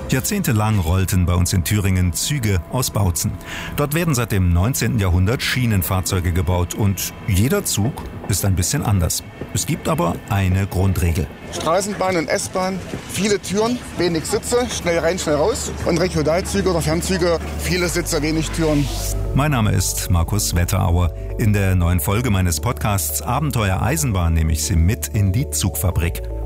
Jahrzehntelang rollten bei uns in Thüringen Züge aus Bautzen. Dort werden seit dem 19. Jahrhundert Schienenfahrzeuge gebaut und jeder Zug ist ein bisschen anders. Es gibt aber eine Grundregel. Straßenbahn und S-Bahn, viele Türen, wenig Sitze, schnell rein, schnell raus. Und Regionalzüge oder Fernzüge, viele Sitze, wenig Türen. Mein Name ist Markus Wetterauer. In der neuen Folge meines Podcasts Abenteuer Eisenbahn nehme ich Sie mit in die Zugfabrik.